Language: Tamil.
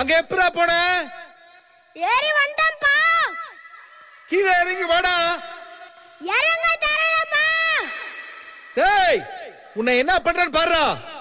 அங்க எப்படா போன? ஏறி வந்தேன்ப்பா. கீழே இறங்கி வாடா. இறங்க தரலப்பா. டேய், உன்னை என்ன பண்றேன்னு பாருடா.